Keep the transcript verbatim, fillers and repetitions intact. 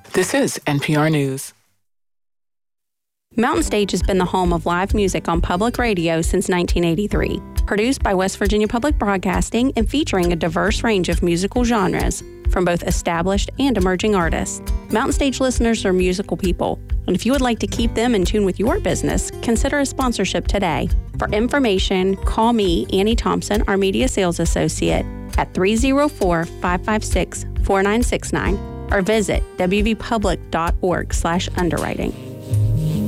This is N P R News. Mountain Stage has been the home of live music on public radio since nineteen eighty-three. Produced by West Virginia Public Broadcasting and featuring a diverse range of musical genres from both established and emerging artists. Mountain Stage listeners are musical people, and if you would like to keep them in tune with your business, consider a sponsorship today. For information, call me, Annie Thompson, our Media Sales Associate, at three oh four, five five six, four nine six nine or visit w v public dot org slash underwriting.